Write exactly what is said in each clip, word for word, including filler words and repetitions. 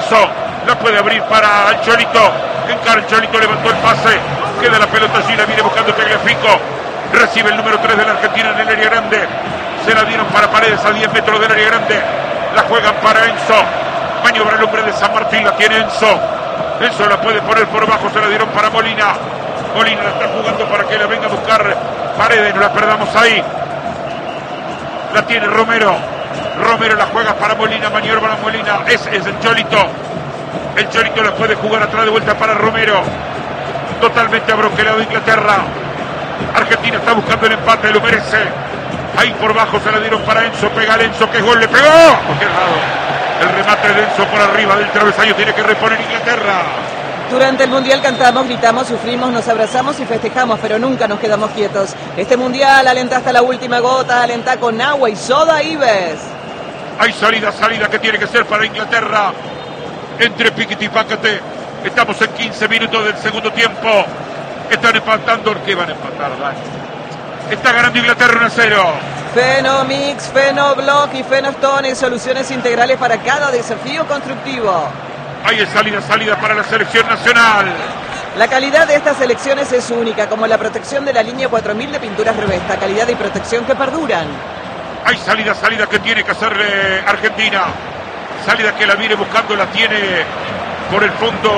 Enzo. La puede abrir para el Cholito. Encara el Cholito, levantó el pase. Queda la pelota allí, la viene buscando Tagliafico. Recibe el número tres de la Argentina en el área grande. Se la dieron para Paredes a diez metros del área grande. La juegan para Enzo. Maniobra el hombre de San Martín, la tiene Enzo. Enzo la puede poner por abajo, se la dieron para Molina. Molina la está jugando para que la venga a buscar Paredes, no la perdamos ahí. La tiene Romero. Romero la juega para Molina, maniobra la Molina. Es, es el Cholito. El Cholito la puede jugar atrás de vuelta para Romero. Totalmente abroquelado Inglaterra. Argentina está buscando el empate, lo merece. Ahí por bajo se la dieron para Enzo. Pega el Enzo, que gol le pegó. Por qué lado. El remate de Enzo por arriba del travesaño, tiene que reponer Inglaterra. Durante el Mundial cantamos, gritamos, sufrimos, nos abrazamos y festejamos, pero nunca nos quedamos quietos. Este Mundial alenta hasta la última gota, alenta con agua y soda Ives. Hay salida, salida que tiene que ser para Inglaterra. Entre piquete y pácate. Estamos en quince minutos del segundo tiempo. Están empatando. ¿Qué van a empatar, Dani? Está ganando Inglaterra uno a cero. Fenomix, Fenoblock y Fenostone, soluciones integrales para cada desafío constructivo. Ahí es salida, salida para la selección nacional. La calidad de estas selecciones es única, como la protección de la línea cuatro mil de pinturas Revesta, calidad y protección que perduran. Hay salida, salida que tiene que hacer eh, Argentina. Salida que la viene buscando, la tiene por el fondo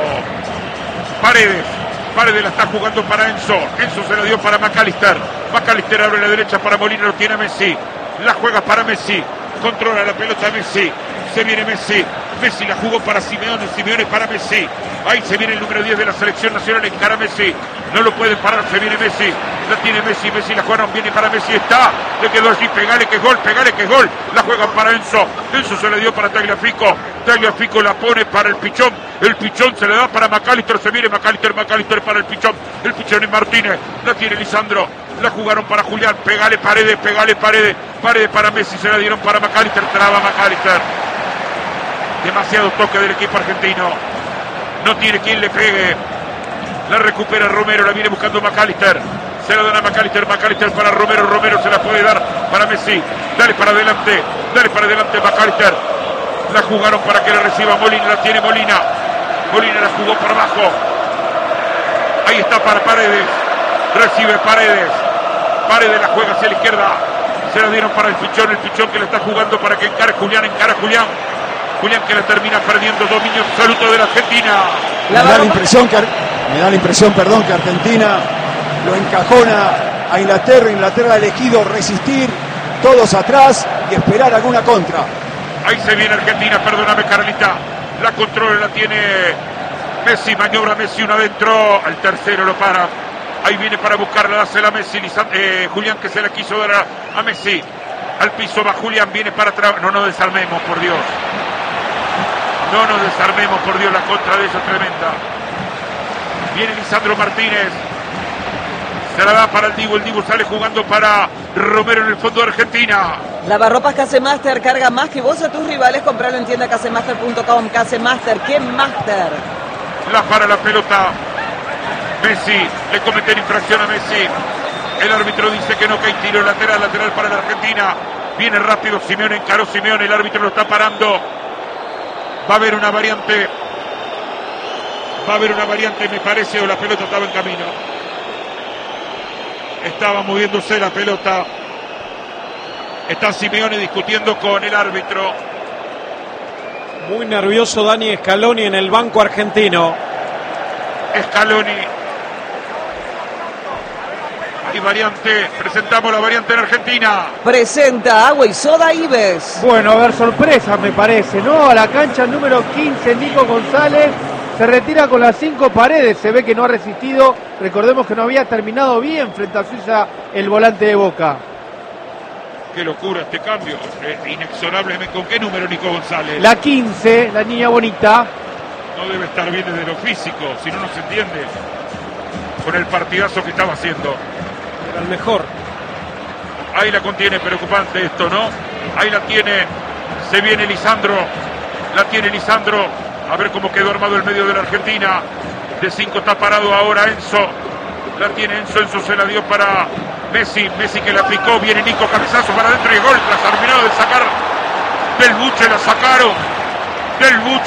Paredes. Paredes la está jugando para Enzo. Enzo se la dio para McAllister. McAllister abre la derecha para Molina, lo tiene Messi. La juega para Messi. Controla la pelota Messi. Se viene Messi. Messi la jugó para Simeone. Simeone para Messi. Ahí se viene el número diez de la selección nacional. Encara Messi. No lo puede parar. Se viene Messi. La tiene Messi. Messi la jugaron. Viene para Messi. Está. Le quedó allí. Pegale que es gol. Pegale que es gol. La juegan para Enzo. Enzo se le dio para Tagliafico. Tagliafico la pone para el Pichón. El Pichón se le da para McAllister. Se viene McAllister. McAllister para el Pichón. El Pichón es Martínez. La tiene Lisandro. La jugaron para Julián. Pegale Paredes. Pegale Paredes. Paredes para Messi. Se la dieron para McAllister. Traba McAllister. Demasiado toque del equipo argentino. No tiene quien le pegue. La recupera Romero. La viene buscando McAllister. Se la dan a McAllister. McAllister para Romero. Romero se la puede dar para Messi. Dale para adelante. Dale para adelante McAllister. La jugaron para que la reciba Molina. La tiene Molina. Molina la jugó para abajo. Ahí está para Paredes. Recibe Paredes. Paredes la juega hacia la izquierda. Se la dieron para el Pichón. El Pichón que la está jugando para que encare Julián. Encara Julián. Julián que la termina perdiendo. Dominio absoluto de la Argentina. Me da la impresión que, me da la impresión, perdón, que Argentina lo encajona a Inglaterra. Inglaterra ha elegido resistir, todos atrás y esperar alguna contra. Ahí se viene Argentina, perdóname Carlita. La controla, la tiene Messi, maniobra Messi, uno adentro. Al tercero lo para. Ahí viene para buscarla, dásela a Messi. Eh, Julián que se la quiso dar a, a Messi. Al piso va Julián, viene para atrás. No nos desarmemos, por Dios. No nos desarmemos, por Dios, la contra de ella tremenda. Viene Lisandro Martínez. Se la da para el Dibu. El Dibu sale jugando para Romero en el fondo de Argentina. Lavarropas Casemaster, carga más que vos a tus rivales. Compralo en tienda casemaster punto com. Casemaster, ¿qué Master? La para la pelota. Messi, le cometen infracción a Messi. El árbitro dice que no, que hay tiro lateral, lateral para la Argentina. Viene rápido Simeone, encaró Simeone. El árbitro lo está parando. Va a haber una variante. Va a haber una variante, me parece, o la pelota estaba en camino. Estaba moviéndose la pelota. Está Simeone discutiendo con el árbitro. Muy nervioso Dani Scaloni en el banco argentino. Scaloni. Hay variante. Presentamos la variante en Argentina. Presenta agua y soda Ives. Bueno, a ver, sorpresa me parece, ¿no? A la cancha número quince, Nico González. Se retira con las cinco Paredes. Se ve que no ha resistido. Recordemos que no había terminado bien frente a Suiza el volante de Boca. Qué locura este cambio. Eh, inexorablemente. ¿Con qué número Nico González? La quince, la niña bonita. No debe estar bien desde lo físico, si no, no se entiende. Con el partidazo que estaba haciendo. Era el mejor. Ahí la contiene, preocupante esto, ¿no? Ahí la tiene. Se viene Lisandro. La tiene Lisandro. A ver cómo quedó armado el medio de la Argentina. De cinco está parado ahora Enzo. La tiene Enzo. Enzo se la dio para Messi. Messi que la picó. Viene Nico, cabezazo para adentro y gol. La terminado de sacar del buche. La sacaron del buche.